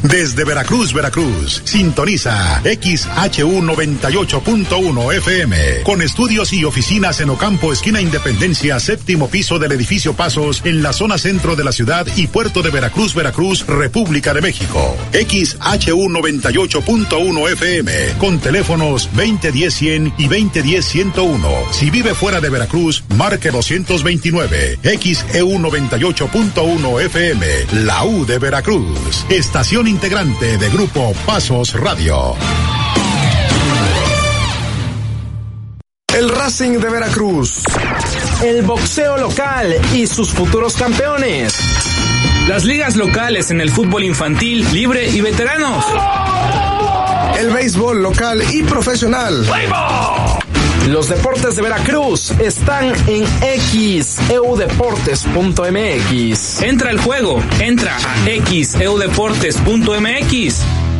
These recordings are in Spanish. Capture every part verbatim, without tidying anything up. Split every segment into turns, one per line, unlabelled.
Desde Veracruz, Veracruz, sintoniza X H U noventa y ocho punto uno F M, con estudios y oficinas en Ocampo, esquina Independencia, séptimo piso del edificio Pasos, en la zona centro de la ciudad y puerto de Veracruz, Veracruz, República de México. X H U noventa y ocho punto uno F M, con teléfonos veinte diez cien y veinte diez ciento uno. Si vive fuera de Veracruz, marque doscientos veintinueve. X E U noventa y ocho punto uno F M, la U de Veracruz. Estación integrante de Grupo Pasos Radio.
El Racing de Veracruz.
El boxeo local y sus futuros campeones.
Las ligas locales en el fútbol infantil, libre y veteranos.
El béisbol local y profesional.
Los deportes de Veracruz están en x e u deportes punto m x.
Entra al juego, entra a x e u deportes punto m x.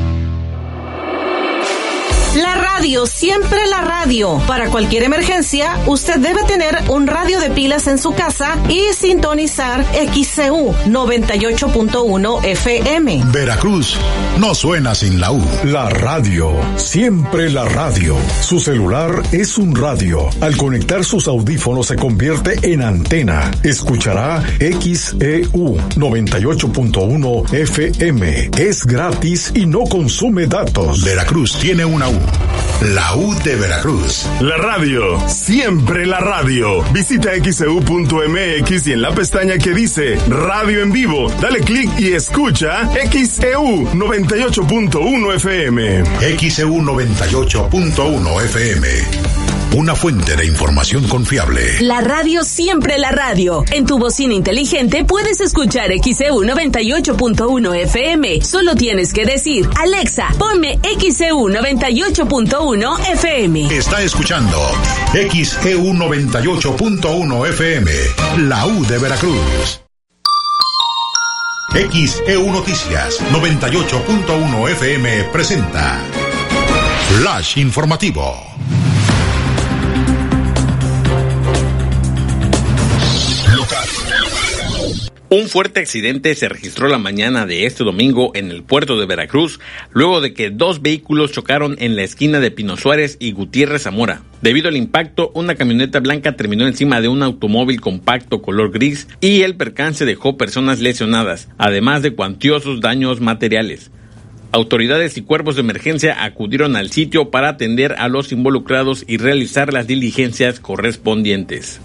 La radio, siempre la radio. Para cualquier emergencia, usted debe tener un radio de pilas en su casa y sintonizar X E U noventa y ocho punto uno F M.
Veracruz no suena sin la U.
La radio, siempre la radio. Su celular es un radio. Al conectar sus audífonos se convierte en antena. Escuchará X E U noventa y ocho punto uno F M. Es gratis y no consume datos.
Veracruz tiene una U. La U de Veracruz.
La radio, siempre la radio. Visita x e u punto m x y en la pestaña que dice Radio en Vivo, dale clic y escucha X E U noventa y ocho punto uno F M.
X E U noventa y ocho punto uno F M. Una fuente de información confiable.
La radio, siempre la radio. En tu bocina inteligente puedes escuchar X E U noventa y ocho punto uno F M. Solo tienes que decir, Alexa, ponme X E U noventa y ocho punto uno F M.
Está escuchando X E U noventa y ocho punto uno F M, la U de Veracruz. X E U Noticias noventa y ocho punto uno F M presenta Flash Informativo.
Un fuerte accidente se registró la mañana de este domingo en el puerto de Veracruz, luego de que dos vehículos chocaron en la esquina de Pino Suárez y Gutiérrez Zamora. Debido al impacto, una camioneta blanca terminó encima de un automóvil compacto color gris y el percance dejó personas lesionadas, además de cuantiosos daños materiales. Autoridades y cuerpos de emergencia acudieron al sitio para atender a los involucrados y realizar las diligencias correspondientes.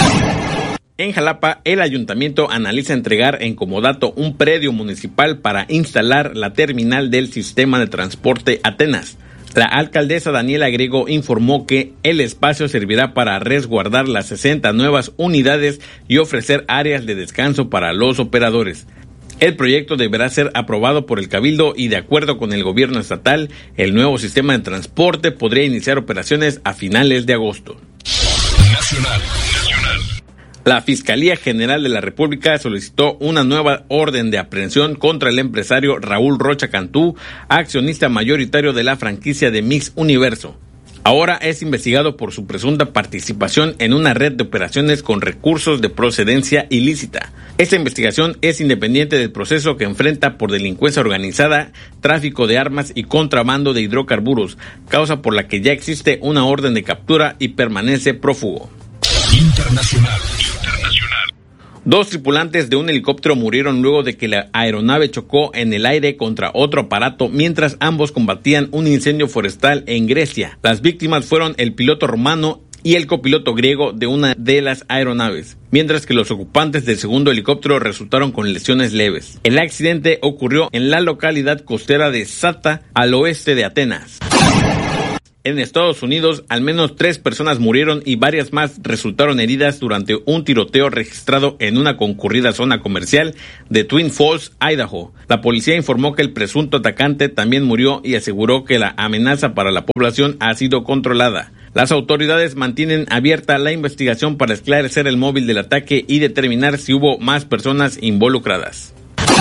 En Jalapa, el ayuntamiento analiza entregar en comodato un predio municipal para instalar la terminal del sistema de transporte Atenas. La alcaldesa Daniela Grego informó que el espacio servirá para resguardar las sesenta nuevas unidades y ofrecer áreas de descanso para los operadores. El proyecto deberá ser aprobado por el Cabildo y, de acuerdo con el gobierno estatal, el nuevo sistema de transporte podría iniciar operaciones a finales de agosto.
Nacional.
La Fiscalía General de la República solicitó una nueva orden de aprehensión contra el empresario Raúl Rocha Cantú, accionista mayoritario de la franquicia de Mix Universo. Ahora es investigado por su presunta participación en una red de operaciones con recursos de procedencia ilícita. Esta investigación es independiente del proceso que enfrenta por delincuencia organizada, tráfico de armas y contrabando de hidrocarburos, causa por la que ya existe una orden de captura y permanece prófugo.
Internacional.
Dos tripulantes de un helicóptero murieron luego de que la aeronave chocó en el aire contra otro aparato mientras ambos combatían un incendio forestal en Grecia. Las víctimas fueron el piloto romano y el copiloto griego de una de las aeronaves, mientras que los ocupantes del segundo helicóptero resultaron con lesiones leves. El accidente ocurrió en la localidad costera de Sata, al oeste de Atenas. En Estados Unidos, al menos tres personas murieron y varias más resultaron heridas durante un tiroteo registrado en una concurrida zona comercial de Twin Falls, Idaho. La policía informó que el presunto atacante también murió y aseguró que la amenaza para la población ha sido controlada. Las autoridades mantienen abierta la investigación para esclarecer el móvil del ataque y determinar si hubo más personas involucradas.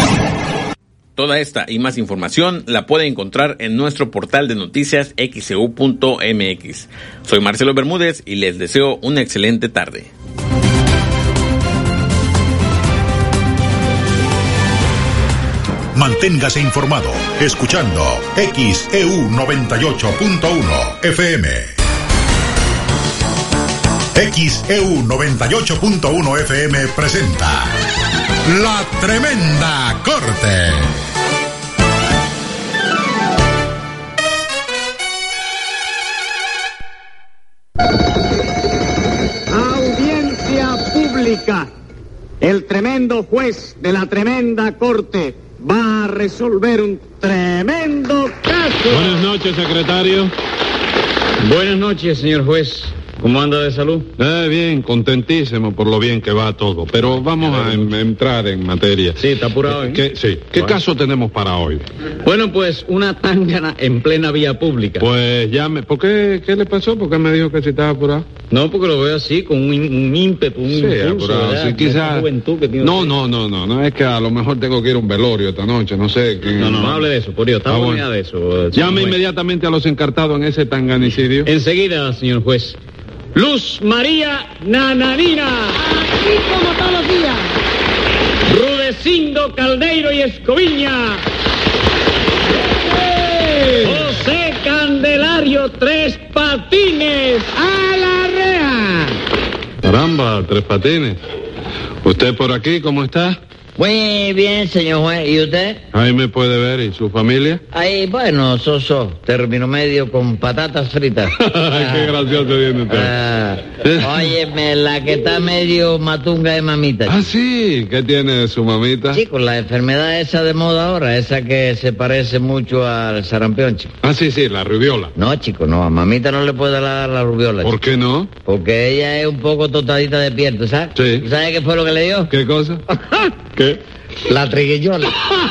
Toda esta y más información la puede encontrar en nuestro portal de noticias x e u punto m x. Soy Marcelo Bermúdez y les deseo una excelente tarde.
Manténgase informado escuchando X E U noventa y ocho punto uno F M. X E U noventa y ocho punto uno F M presenta La Tremenda Corte.
Audiencia pública. El tremendo juez de la tremenda corte va a resolver un tremendo caso.
Buenas noches, secretario.
Buenas noches, señor juez. ¿Cómo anda de salud?
Eh, bien, contentísimo por lo bien que va todo. Pero vamos a em- entrar en materia.
Sí, está apurado, ¿eh?
¿Qué, sí. ¿Qué
Bueno.
caso tenemos para hoy?
Bueno, pues una tángana en plena vía pública.
Pues llame. ¿Por qué? ¿Qué le pasó? ¿Por qué me dijo que si estaba apurado?
No, porque lo veo así, con un, un ímpetu, un
Sí,
impulso,
apurado.
¿verdad?
Sí,
De
quizás.
esa juventud que tiene
No,
usted.
no, no, no, no. Es que a lo mejor tengo que ir a un velorio esta noche. No sé. quién-
No, no, no hable de eso, por Dios. Está
Ah,
buena
bueno.
de eso. señor
Llame
juez.
inmediatamente a los encartados en ese tanganicidio.
Enseguida, señor juez. Luz María Nananina.
Aquí como todos los días.
Rudecindo Caldeiro y Escoviña. José Candelario Tres Patines.
¡A la rea!
Caramba, Tres Patines. ¿Usted por aquí? ¿Cómo está?
Muy bien, señor juez. ¿Y usted?
Ahí me puede ver. ¿Y su familia?
Ahí, bueno, soso, término medio con patatas fritas.
Ay, qué gracioso viene usted.
Ah, óyeme, la que está medio matunga de mamita.
Ah, sí. ¿Qué tiene su mamita?
Chico, la enfermedad esa de moda ahora, esa que se parece mucho al sarampión, chico.
Ah, sí, sí, la rubiola.
No, chico, no, a mamita no le puede dar la rubiola.
¿Por
chico.
qué no?
Porque ella es un poco tostadita de piel, ¿tú sabes?
Sí.
¿Tú sabes qué fue lo que le dio?
¿Qué cosa? ¿Qué?
La triguillola.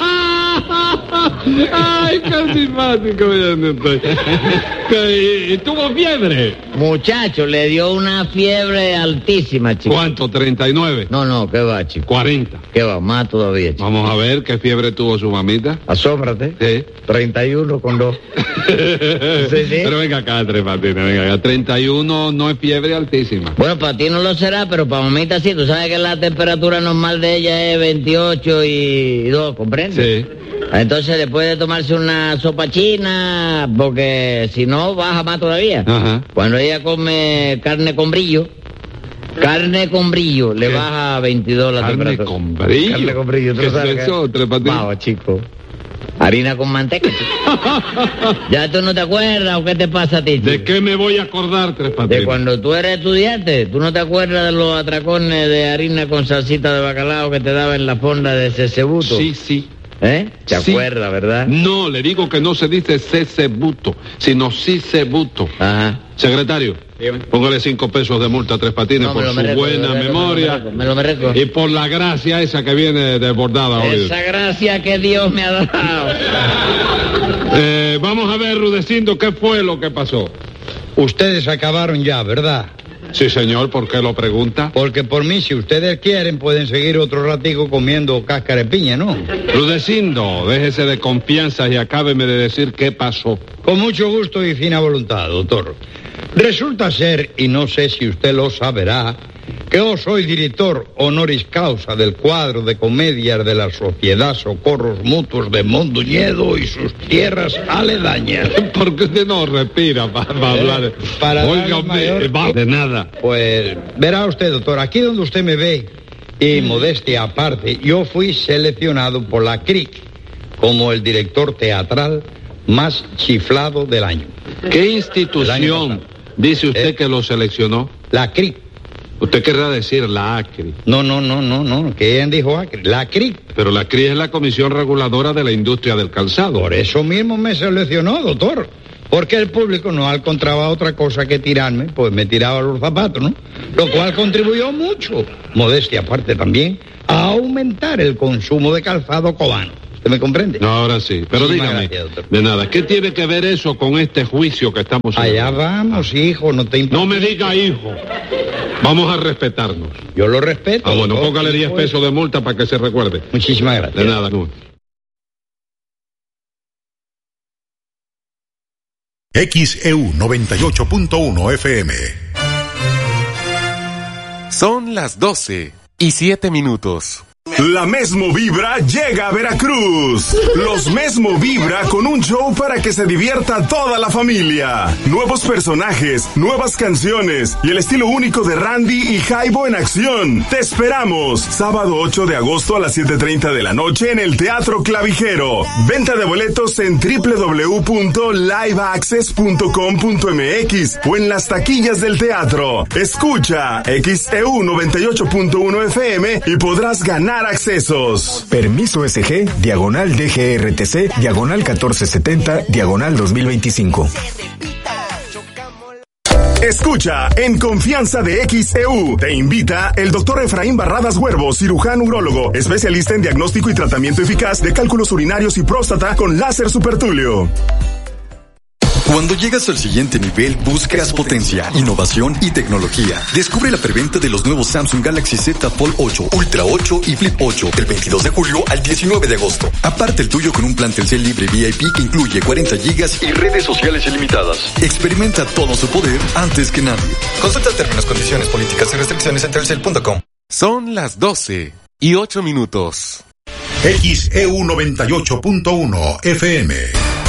Ay, qué simpático viene usted. ¿Qué, ¿Y tuvo fiebre?
Muchacho, le dio una fiebre altísima, chico.
¿Cuánto? ¿treinta y nueve?
No, no, ¿qué va, chico?
cuarenta.
¿Qué va? Más todavía, chico.
Vamos a ver qué fiebre tuvo su mamita.
Asómbrate.
Sí.
treinta y uno con dos. Sí, sí.
Pero venga acá, Tres Patines, venga acá. treinta y uno no es fiebre altísima.
Bueno, para ti no lo será, pero para mamita sí. Tú sabes que la temperatura normal de ella es veintiocho y dos, ¿comprendes?
Sí.
Entonces después de tomarse una sopa china, porque si no baja más todavía.
Ajá.
Cuando ella come carne con brillo, carne con brillo, le
¿Qué?
baja a veintidós la
Carne
temperatura.
con brillo.
Carne con brillo. ¿tú
¿Qué es
sabes qué?
eso, Tres Patines?
Vamos, chico. Harina con manteca, chico. ¿Ya tú no te acuerdas o qué te pasa a ti, chico?
¿De qué me voy a acordar, Tres Patines?
De cuando tú eres estudiante, ¿tú no te acuerdas de los atracones de harina con salsita de bacalao que te daba en la fonda de Cesebuto?
Sí, sí.
¿Eh? ¿Te
Sí.
acuerdas, verdad?
No, le digo que no se dice cesebuto, sino cisebuto.
Ajá.
Secretario,
Dígame.
póngale cinco pesos de multa a Tres Patines
No,
por
me lo
su
merezco,
buena
me lo merezco,
memoria
Me lo merezco.
y por la gracia esa que viene desbordada hoy.
Esa gracia que Dios me ha dado.
Eh, vamos a ver, Rudecindo, ¿qué fue lo que pasó?
Ustedes acabaron ya, ¿verdad?
Sí, señor, ¿por qué lo pregunta?
Porque por mí, si ustedes quieren, pueden seguir otro ratico comiendo cáscara de piña, ¿no?
Rudecindo, déjese de confianzas y acábeme de decir qué pasó.
Con mucho gusto y fina voluntad, doctor. Resulta ser, y no sé si usted lo saberá, que yo soy director honoris causa del cuadro de comedias de la Sociedad Socorros Mutuos de Mondoñedo y sus tierras aledañas.
¿Por qué usted no respira para hablar?
Para
Oiga,
darle mayor-
va de nada.
Pues verá usted, doctor, aquí donde usted me ve, y modestia aparte, yo fui seleccionado por la C R I C como el director teatral más chiflado del año.
¿Qué
El año
institución
pasado.
dice usted
Eh.
que lo seleccionó?
La C R I C.
Usted querrá decir la ACRI.
No, no, no, no, no, que ella dijo ACRI. La C R I C.
Pero la C R I es la Comisión Reguladora de la Industria del Calzado.
Por eso mismo me seleccionó, doctor. Porque el público no encontraba otra cosa que tirarme, pues me tiraba los zapatos, ¿no? Lo cual contribuyó mucho, modestia aparte también, a aumentar el consumo de calzado cubano. ¿Usted me comprende?
No, ahora sí. Pero
Muchísimas
dígame,
gracias, doctor.
de nada, ¿qué tiene que ver eso con este juicio que estamos
Allá
celebrando?
vamos, hijo, no te importa.
No me diga hijo. Vamos a respetarnos.
Yo lo respeto.
Ah, bueno,
doctor.
póngale diez pesos de multa para que se recuerde.
Muchísimas gracias.
De nada, no.
X E U noventa y ocho punto uno F M.
Son las doce y siete minutos.
La Mesmo Vibra llega a Veracruz. Los Mesmo Vibra con un show para que se divierta toda la familia. Nuevos personajes, nuevas canciones y el estilo único de Randy y Jaibo en acción. Te esperamos. Sábado ocho de agosto a las siete treinta de la noche en el Teatro Clavijero. Venta de boletos en doble u doble u doble u punto live access punto com punto m x o en las taquillas del teatro. Escucha X E U noventa y ocho punto uno F M y podrás ganar accesos.
Permiso S G, diagonal D G R T C, diagonal catorce setenta, diagonal dos mil veinticinco.
Escucha en Confianza de X E U. Te invita el doctor Efraín Barradas Huervo, cirujano urólogo, especialista en diagnóstico y tratamiento eficaz de cálculos urinarios y próstata con láser supertulio.
Cuando llegas al siguiente nivel, buscas potencia, innovación y tecnología. Descubre la preventa de los nuevos Samsung Galaxy Z Fold ocho, Ultra ocho y Flip ocho del veintidós de julio al diecinueve de agosto. Aparte el tuyo con un plan Telcel libre V I P que incluye cuarenta gigas y redes sociales ilimitadas. Experimenta todo su poder antes que nadie. Consulta términos, condiciones, políticas y restricciones en telcel punto com.
Son las doce y ocho minutos.
X E U noventa y ocho punto uno F M.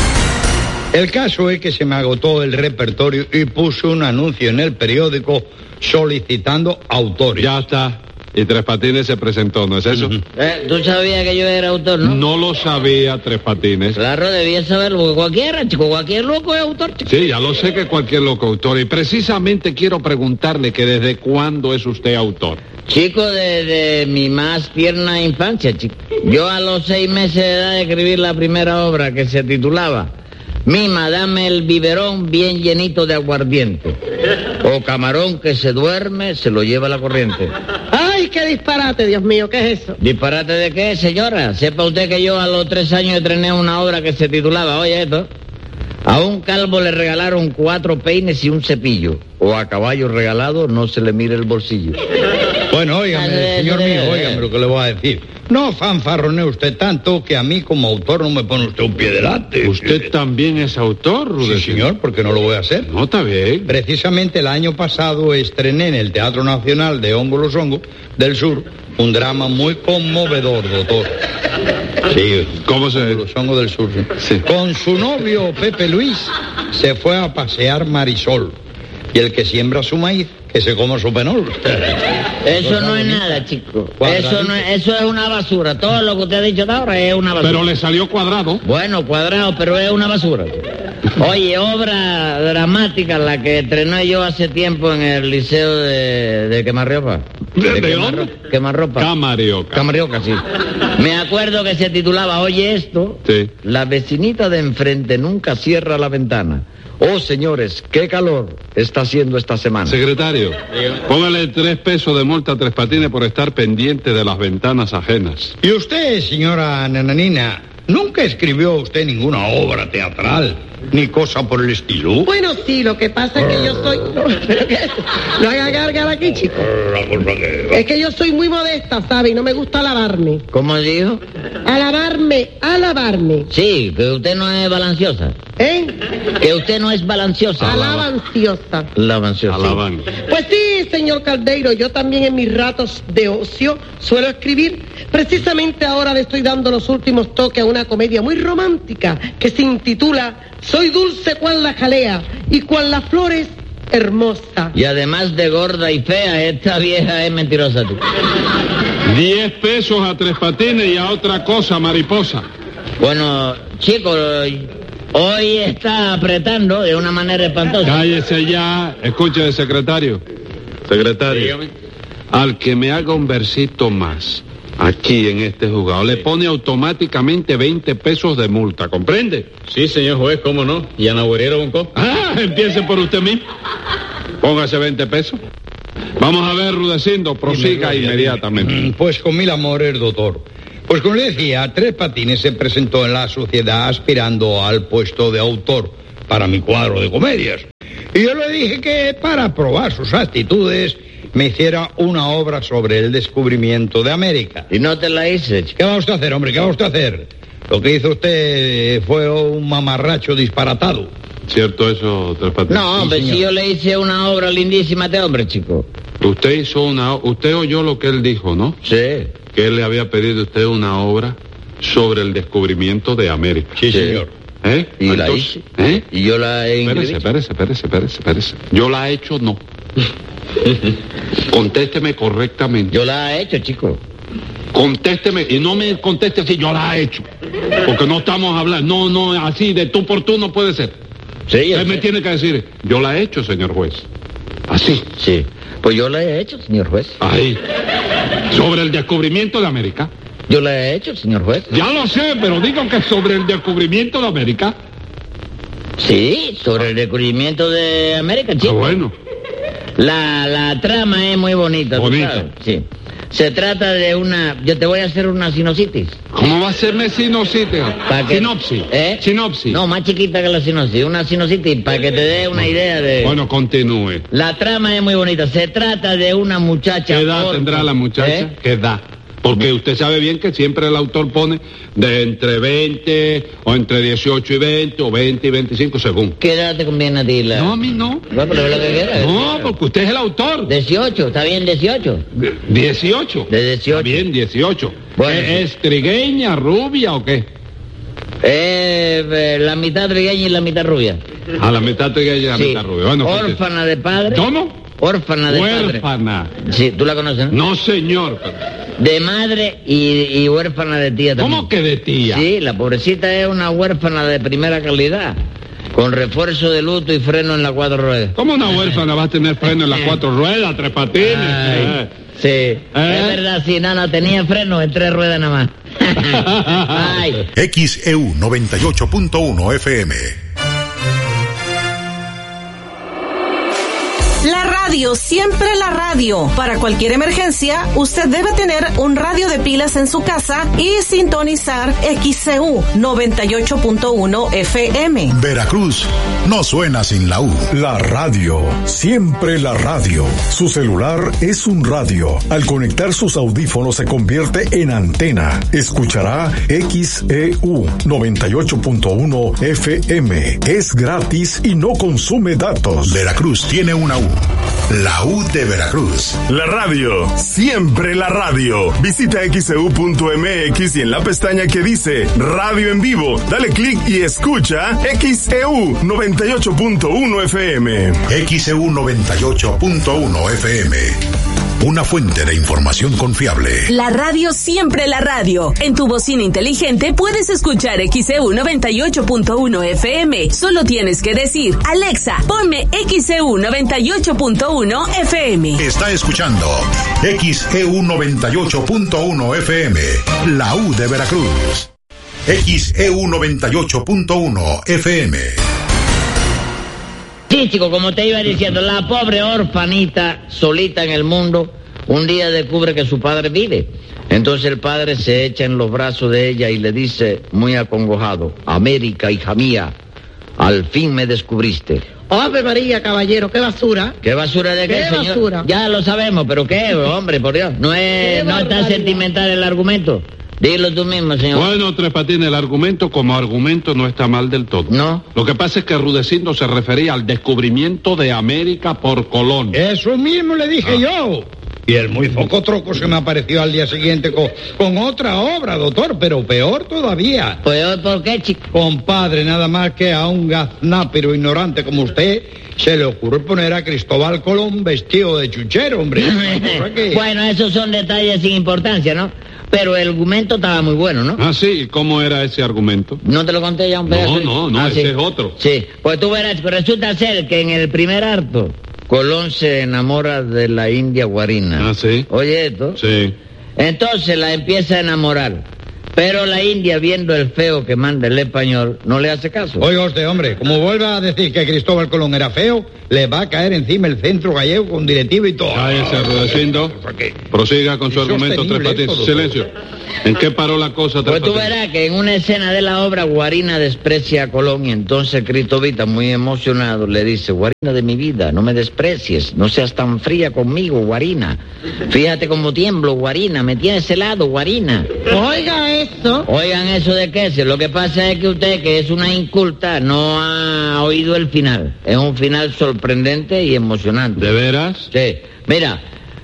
El caso es que se me agotó el repertorio y puse un anuncio en el periódico solicitando autores.
Ya está. Y Tres Patines se presentó, ¿no es eso?
Uh-huh. Eh, ¿Tú sabías que yo era autor, no?
No lo sabía Tres Patines.
Claro, debía saberlo, porque cualquiera, chico, cualquier loco es autor, chico.
Sí, ya lo sé que cualquier loco es autor. Y precisamente quiero preguntarle que desde cuándo es usted autor.
Chico, desde mi más tierna infancia, chico. Yo a los seis meses de edad de escribir la primera obra que se titulaba Mima, dame el biberón bien llenito de aguardiente. O camarón que se duerme, se lo lleva la corriente.
¡Ay, qué disparate, Dios mío! ¿Qué es eso?
¿Disparate de qué, señora? Sepa usted que yo a los tres años estrené una obra que se titulaba, oye esto, a un calvo le regalaron cuatro peines y un cepillo. O a caballo regalado no se le mire el bolsillo.
Bueno, óigame, señor mío, óigame lo que le voy a decir. No fanfarronee usted tanto que a mí como autor no me pone usted un pie delante.
¿Usted también es autor, Rudecindo?
Sí, señor, ¿por qué no lo voy a hacer?
No, está bien.
Precisamente el año pasado estrené en el Teatro Nacional de Hongo Los Hongos del Sur un drama muy conmovedor, doctor. Sí,
¿cómo se...?
Los Hongos del Sur, sí.
Sí.
Con su novio Pepe Luis se fue a pasear Marisol. Y el que siembra su maíz, que se coma su penol.
Eso no es nada, chico. Eso no es, eso es una basura. Todo lo que usted ha dicho de ahora es una basura.
Pero le salió cuadrado.
Bueno, cuadrado, pero es una basura. Oye, obra dramática la que estrené yo hace tiempo en el liceo de, de Quemarropa.
¿De, ¿De dónde?
Quemarropa.
Camarioca.
Camarioca, sí. Me acuerdo que se titulaba, oye esto,
sí.
La vecinita de enfrente nunca cierra la ventana. Oh, señores, qué calor está haciendo esta semana.
Secretario, póngale tres pesos de multa a Tres Patines por estar pendiente de las ventanas ajenas.
Y usted, señora Nananina, ¿nunca escribió usted ninguna obra teatral? Ni cosa por el estilo.
Bueno, sí, lo que pasa es que yo soy... ¿Pero qué? No haga gargar aquí, chico. Es que yo soy muy modesta, ¿sabe? Y no me gusta alabarme.
¿Cómo dijo?
Alabarme, alabarme.
Sí, que usted no es balanciosa.
¿Eh?
Que usted no es balanciosa.
Alabanciosa.
Alabanciosa.
Alaban.
Pues sí, señor Caldeiro, yo también en mis ratos de ocio suelo escribir. Precisamente ahora le estoy dando los últimos toques a una comedia muy romántica que se intitula Soy dulce cual la jalea y cual las flores hermosa.
Y además de gorda y fea, esta vieja es mentirosa, tú.
Diez pesos a Tres Patines y a otra cosa, mariposa.
Bueno, chicos, hoy está apretando de una manera espantosa.
Cállese ya. Escuche, secretario. Secretario. Dígame. Al que me haga un versito más aquí en este juzgado, le pone automáticamente veinte pesos de multa, ¿comprende?
Sí, señor juez, ¿cómo no? ¿Y Ana Guerrero Bonco?
Ah, empiece por usted mismo. Póngase veinte pesos. Vamos a ver, Rudecindo, prosiga dime, inmediatamente.
Dime. Pues con mil amores, doctor. Pues como le decía, Tres Patines se presentó en la sociedad aspirando al puesto de autor para mi cuadro de comedias. Y yo le dije que para probar sus actitudes me hiciera una obra sobre el descubrimiento de América.
¿Y no te la hice?
¿Qué va usted a hacer, hombre? ¿Qué va usted a hacer? Lo que hizo usted fue un mamarracho disparatado.
¿Cierto eso, Tres Patines?
No, hombre, sí, si yo le hice una obra lindísima a este hombre, chico.
Usted hizo una... Usted oyó lo que él dijo, ¿no?
Sí.
que él le había pedido a usted una obra sobre el descubrimiento de América.
Sí, señor.
¿Eh?
Y
Entonces,
la hice.
¿Eh?
Y yo la he
Espérese, espérese, espérese, espérese, espérese. Yo la he hecho, no. Contésteme correctamente.
Yo la he hecho, chico.
Contésteme, y no me conteste si yo la he hecho. Porque no estamos hablando, no, no, así de tú por tú no puede ser.
Sí,
Usted me tiene que decir, yo la he hecho, señor juez. Así.
Sí. Pues yo la he hecho, señor juez.
Ahí. Sobre el descubrimiento de América.
Yo la he hecho, señor juez.
Ya lo sé, pero digo que sobre el descubrimiento de América.
Sí, sobre el descubrimiento de América, chico.
Ah, bueno.
La, la trama es muy bonita. ¿tú
Bonita.
sabes? Sí. Se trata de una... Yo te voy a hacer una sinusitis.
¿Cómo va a serme sinusitis?
Que...
Sinopsis.
¿Eh?
Sinopsis.
No, más chiquita que la sinusitis. Una sinusitis para que te dé una idea de...
Bueno, continúe.
La trama es muy bonita. Se trata de una muchacha...
¿Qué edad
corta.
tendrá la muchacha?
¿Eh?
¿Qué edad? Porque usted sabe bien que siempre el autor pone de entre veinte o entre dieciocho y veinte o veinte y veinticinco según.
¿Qué edad te conviene a ti? La...
No, a mí no.
Bueno, pero es lo que quieras.
No, porque usted es el autor.
dieciocho, ¿está bien dieciocho?
dieciocho.
De dieciocho.
Está bien, dieciocho.
Bueno,
¿Es, es trigueña, rubia o qué?
Eh, eh, la mitad trigueña y la mitad rubia.
A la mitad trigueña y la
Sí.
mitad rubia. Bueno, pues,
Órfana de padre.
¿cómo?
Órfana de padre.
Huérfana.
Sí, ¿tú la conoces, no?
No, señor.
De madre y, y huérfana de tía también.
¿Cómo que de tía?
Sí, la pobrecita es una huérfana de primera calidad, con refuerzo de luto y freno en las cuatro ruedas.
¿Cómo una huérfana va a tener freno en las cuatro ruedas, tres patines?
Ay,
Eh.
sí, es verdad, sí, no, no, tenía freno en tres ruedas nada más. Ay.
X E U noventa y ocho punto uno F M.
La radio, siempre la radio. Para cualquier emergencia, usted debe tener un radio de pilas en su casa y sintonizar X C U noventa y ocho punto uno F M.
Veracruz no suena sin la U.
La radio, siempre la radio. Su celular es un radio. Al conectar sus audífonos se convierte en antena. Escuchará X E U noventa y ocho punto uno F M. Es gratis y no consume datos.
Veracruz tiene una U. La U de Veracruz.
La radio, siempre la radio. Visita X E U punto M X y en la pestaña que dice Radio en Vivo, dale clic y escucha X E U noventa y ocho punto uno F M.
X E U noventa y ocho punto uno F M. Una fuente de información confiable.
La radio, siempre la radio. En tu bocina inteligente puedes escuchar X E U noventa y ocho punto uno F M. Solo tienes que decir, Alexa, ponme X E U noventa y ocho punto uno F M.
Está escuchando X E U noventa y ocho punto uno F M. La U de Veracruz. X E U noventa y ocho punto uno F M.
Sí, chico, como te iba diciendo, la pobre orfanita solita en el mundo, un día descubre que su padre vive. Entonces el padre se echa en los brazos de ella y le dice, muy acongojado, América, hija mía, al fin me descubriste.
Ave María, caballero, qué basura.
¿Qué basura de qué,
¿Qué
señor?
basura?
Ya lo sabemos, pero ¿qué, hombre, por Dios? No es, no está sentimental el argumento. Dilo tú mismo, señor.
Bueno, Tres Patines, el argumento como argumento no está mal del todo.
No.
Lo que pasa es que Rudecindo se refería al descubrimiento de América por Colón.
Eso mismo le dije
Ah.
yo. Y el muy foco troco se me apareció al día siguiente con, con otra obra, doctor, pero peor todavía.
¿Peor por qué, chico?
Compadre, nada más que a un gaznápero ignorante como usted se le ocurrió poner a Cristóbal Colón vestido de chuchero, hombre. que...
Bueno, esos son detalles sin importancia, ¿no? Pero el argumento estaba muy bueno, ¿no?
Ah, sí, ¿y cómo era ese argumento?
¿No te lo conté ya un pedazo?
No, no, no,
Ah,
ese
sí.
es otro.
Sí, pues tú verás, pero resulta ser que en el primer acto, Colón se enamora de la india Guarina.
Ah, sí.
Oye esto.
Sí.
Entonces la empieza a enamorar. Pero la india, viendo el feo que manda el español, no le hace caso.
Oiga usted, hombre, como vuelva a decir que Cristóbal Colón era feo, le va a caer encima el centro gallego con directiva y todo.
Cállese, Rudecindo. Prosiga con su argumento, Tres Patines. Silencio. ¿En qué paró la cosa, Tres
Pues tú
Patines?
verás que en una escena de la obra Guarina desprecia a Colón y entonces Cristovita, muy emocionado, le dice, Guarina de mi vida, no me desprecies, no seas tan fría conmigo, Guarina. Fíjate cómo tiemblo, Guarina, me tienes helado, Guarina.
Oiga eso.
Oigan eso de qué, si lo que pasa es que usted, que es una inculta, no ha oído el final. Es un final sorprendente y emocionante.
¿De veras?
Sí. Mira,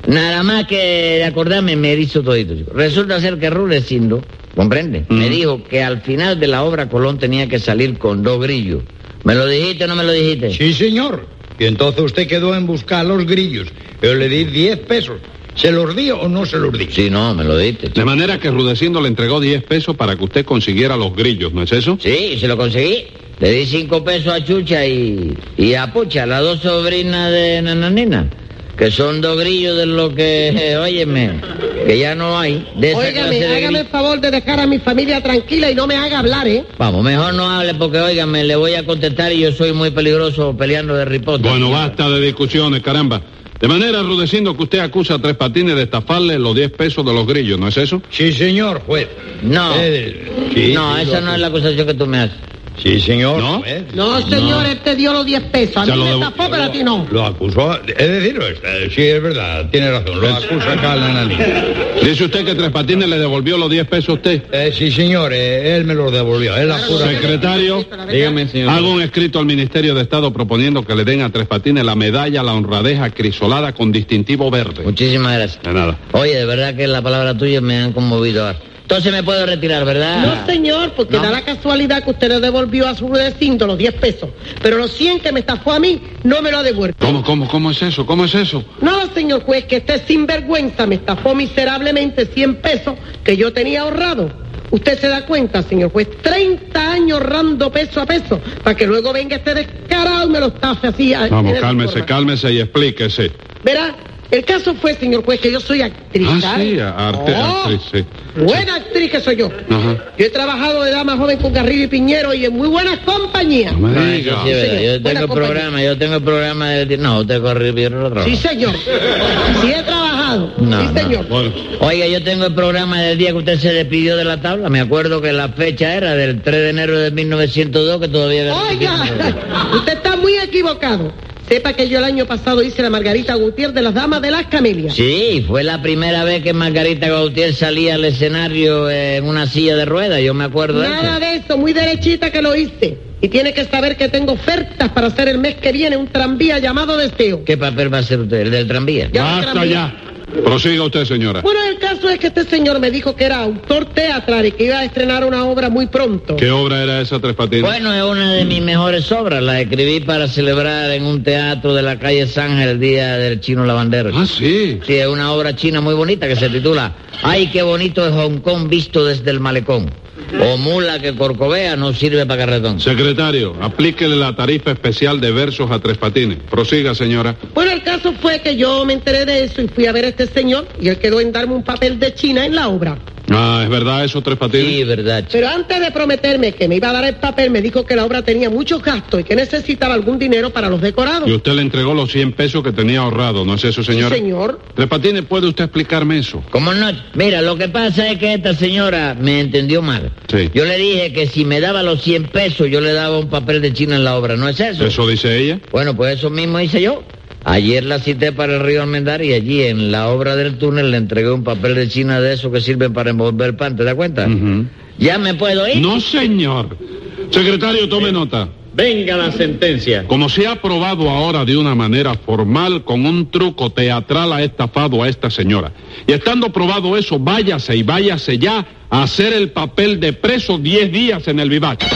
Nada más que de acordarme me hizo todito, chico. Resulta ser que Rudecindo, ¿comprende? Mm. Me dijo que al final de la obra Colón tenía que salir con dos grillos. ¿Me lo dijiste o no me lo dijiste?
Sí, señor. Y entonces usted quedó en buscar los grillos. Yo le di diez pesos. ¿Se los di o no se los di?
Sí, no, me lo diste.
De manera que Rudecindo le entregó diez pesos para que usted consiguiera los grillos, ¿no es eso?
Sí, se lo conseguí. Le di cinco pesos a Chucha y, y a Pucha, las dos sobrinas de Nananina, que son dos grillos de lo que, eh, óyeme, que ya no hay. De esa
Óigame,
clase de
hágame el favor de dejar a mi familia tranquila y no me haga hablar, ¿eh?
Vamos, mejor no hable porque, óigame, le voy a contestar y yo soy muy peligroso peleando de riposte.
Bueno, basta de discusiones, caramba. De manera, Rudecindo, que usted acusa a Tres Patines de estafarle los diez pesos de los grillos, ¿no es eso?
Sí, señor, juez.
No,
eh, sí,
no,
sí,
esa no es la acusación que tú me haces.
Sí, señor.
¿No?
Juez.
No, señor, no. Él te dio los diez pesos. A mí me estafó, pero a ti no.
Lo acusó, es decir, sí, es verdad, tiene razón, lo acusa acá a la nariz.
¿Dice usted que Tres Patines le devolvió los diez pesos a usted?
Eh, sí, señor, eh, él me los devolvió. Él
claro, secretario,
dígame, señor.
Hago un escrito al Ministerio de Estado proponiendo que le den a Tres Patines la medalla, la honradez acrisolada con distintivo verde.
Muchísimas gracias.
De nada.
Oye, de verdad que la palabra tuya me han conmovido ahora. Entonces me puedo retirar, ¿verdad?
No, señor, porque
¿No?
da la casualidad que usted le devolvió a su Rudecindo los diez pesos. Pero los cien que me estafó a mí, no me lo ha devuelto.
¿Cómo, cómo, cómo es eso? ¿Cómo es eso?
No, señor juez, que este sinvergüenza me estafó miserablemente cien pesos que yo tenía ahorrado. Usted se da cuenta, señor juez, treinta años ahorrando peso a peso, para que luego venga este descarado y me lo estafe así.
Vamos, cálmese, cálmese y explíquese.
Verá, el caso fue, señor juez, que yo soy actriz.
Ah, sí, arte,
oh,
actriz, sí.
Buena actriz que soy yo.
Ajá.
Yo he trabajado de dama joven con Garrido y Piñero y en muy buenas compañías.
No me
Ay,
diga.
sí, verdad. Yo
Buena
tengo
compañía.
programa, yo tengo programa de... No, usted corre bien lo trabajo.
Sí, señor. Sí he trabajado.
No,
sí,
no.
señor.
Bueno.
Oiga, yo tengo el programa del día que usted se despidió de la tabla. Me acuerdo que la fecha era del tres de enero de mil novecientos dos, que todavía...
Oiga, usted está muy equivocado. Sepa que yo el año pasado hice la Margarita Gutiérrez de las Damas de las Camelias.
Sí, fue la primera vez que Margarita Gautier salía al escenario en una silla de ruedas, yo me acuerdo de eso.
Nada de eso, muy derechita que lo hice. Y tiene que saber que tengo ofertas para hacer el mes que viene un tranvía llamado Deseo.
¿Qué papel va a hacer usted? ¿El del tranvía?
Ya,
Basta
tranvía.
ya. Prosiga usted, señora.
Bueno, el caso es que este señor me dijo que era autor teatral y que iba a estrenar una obra muy pronto.
¿Qué obra era esa, Tres Patines?
Bueno, es una de mis mejores obras. La escribí para celebrar en un teatro de la calle Sángel el Día del Chino Lavandero.
Ah, sí.
Sí, es una obra china muy bonita que se titula Ay, qué bonito es Hong Kong visto desde el malecón. O mula que corcovea no sirve para carretón.
Secretario, aplíquele la tarifa especial de versos a Tres Patines. Prosiga, señora.
Bueno, el caso fue que yo me enteré de eso y fui a ver a este señor y él quedó en darme un papel de China en la obra.
Ah, ¿es verdad eso, Tres Patines?
Sí, verdad.
Pero antes de prometerme que me iba a dar el papel, me dijo que la obra tenía muchos gastos y que necesitaba algún dinero para los decorados.
Y usted le entregó los cien pesos que tenía ahorrado, ¿no es eso, señora?
Sí, señor.
Tres Patines, ¿puede usted explicarme eso?
¿Cómo no? Mira, lo que pasa es que esta señora me entendió mal.
Sí.
Yo le dije que si me daba los cien pesos, yo le daba un papel de China en la obra, ¿no es eso?
¿Eso dice ella?
Bueno, pues eso mismo hice yo. Ayer la cité para el río Almendar y allí en la obra del túnel le entregué un papel de China de esos que sirven para envolver pan, ¿te das cuenta?
Uh-huh.
¿Ya me puedo ir?
No, señor. Secretario, tome nota.
Venga la sentencia.
Como se ha aprobado ahora de una manera formal, con un truco teatral ha estafado a esta señora. Y estando probado eso, váyase y váyase ya a hacer el papel de preso diez días en el vivac.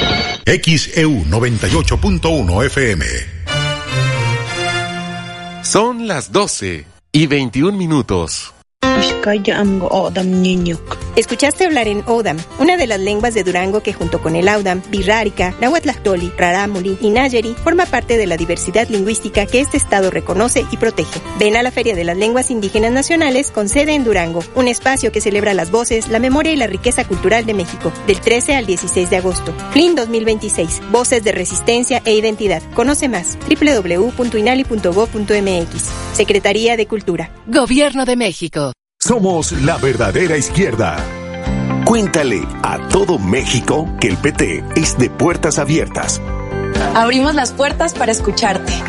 X E U noventa y ocho punto uno F M.
Son las doce y veintiún minutos.
Escuchaste hablar en Odam, una de las lenguas de Durango que junto con el Audam, Birrárica, Nahuatlactoli, Rarámuri y Nayeri forma parte de la diversidad lingüística que este estado reconoce y protege. Ven a la Feria de las Lenguas Indígenas Nacionales con sede en Durango, un espacio que celebra las voces, la memoria y la riqueza cultural de México, del trece al dieciséis de agosto. F L I N dos mil veintiséis, Voces de Resistencia e Identidad. Conoce más, doble u doble u doble u punto inali punto gob punto m x. Secretaría de Cultura.
Gobierno de México.
Somos la verdadera izquierda. Cuéntale a todo México que el P T es de puertas abiertas.
Abrimos las puertas para escucharte.